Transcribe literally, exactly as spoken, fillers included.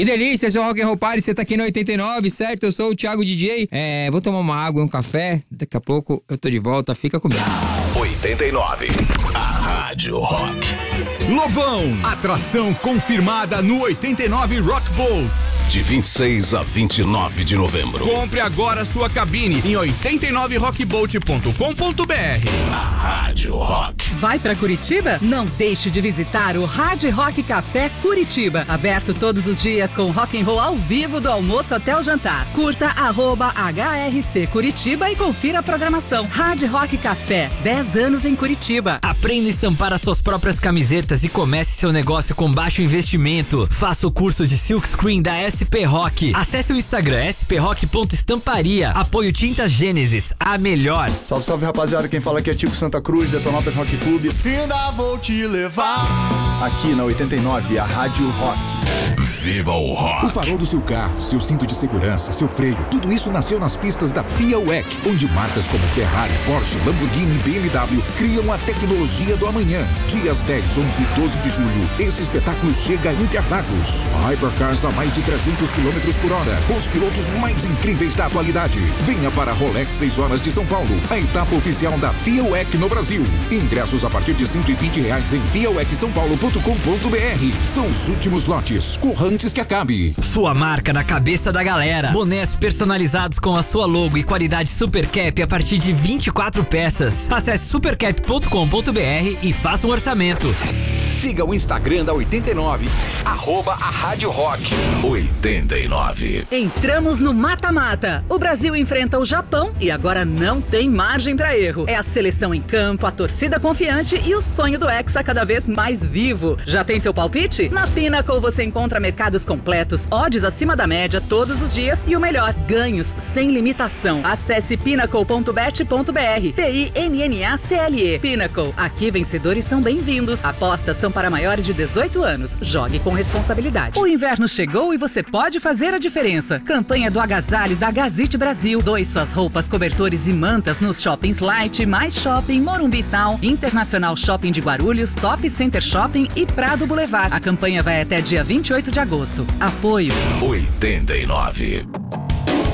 Que delícia, seu Rock and Roll Party, você tá aqui no oitenta e nove, certo? Eu sou o Thiago D J. É, vou tomar uma água e um café. Daqui a pouco eu tô de volta, fica comigo. oitenta e nove, a Rádio Rock. Lobão, atração confirmada no oitenta e nove Rock Bolt. De vinte e seis a vinte e nove de novembro. Compre agora sua cabine em oitenta e nove rock bolt ponto com ponto b r. A Rádio Rock. Vai pra Curitiba? Não deixe de visitar o Hard Rock Café Curitiba. Aberto todos os dias com rock and roll ao vivo do almoço até o jantar. Curta arroba H R C Curitiba e confira a programação. Hard Rock Café, dez anos em Curitiba. Aprenda a estampar as suas próprias camisetas e comece seu negócio com baixo investimento. Faça o curso de Silkscreen da S P Rock. Acesse o Instagram s p rock ponto estamparia. Apoio Tintas Gênesis, a melhor. Salve, salve, rapaziada. Quem fala aqui é Tico Santa Cruz, Detonautas Rock Clube. Ainda vou te levar. Aqui na oitenta e nove, a Rádio Rock. Viva o Rock. O farol do seu carro, seu cinto de segurança, seu freio, tudo isso nasceu nas pistas da FIA U E C, onde marcas como Ferrari, Porsche, Lamborghini e B M W criam a tecnologia do amanhã. Dias dez, onze e doze de julho, esse espetáculo chega a Interlagos. Hypercars a mais de trezentos quilômetros por hora, com os pilotos mais incríveis da atualidade. Venha para a Rolex seis horas de São Paulo, a etapa oficial da FIA U E C no Brasil. Ingressos a partir de cento e vinte reais em via u e c são paulo ponto com ponto b r. São os últimos lotes. Corra antes que acabe. Sua marca na cabeça da galera. Bonés personalizados com a sua logo e qualidade Super Cap a partir de vinte e quatro peças. Acesse supercap ponto com ponto b r e faça um orçamento. Siga o Instagram da oitenta e nove, arroba a Rádio Rock. oitenta e nove. Entramos no mata-mata. O Brasil enfrenta o Japão e agora não tem margem pra erro. É a seleção em campo, a torcida confiante e o sonho do Hexa cada vez mais vivo. Já tem seu palpite? Na Pinnacle você encontra mercados completos, odds acima da média todos os dias e o melhor, ganhos sem limitação. Acesse pinnacle ponto bet ponto b r. P I N N A C L E. Pinnacle. Aqui vencedores são bem-vindos. Apostas são para maiores de dezoito anos. Jogue com responsabilidade. O inverno chegou e você pode fazer a diferença. Campanha do agasalho da Gazite Brasil. Doe suas roupas, cobertores e mantas nos shoppings Light, Mais Shopping, Morumbi Town, Internacional Shopping de Guarulhos, Top Center Shopping e Prado Boulevard. A campanha vai até dia vinte e oito de agosto. Apoio oitenta e nove.